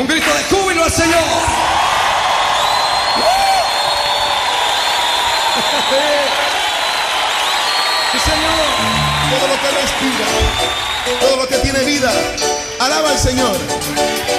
Un grito de júbilo al Señor. Sí, Señor. Todo lo que respira, todo lo que tiene vida, alaba al Señor.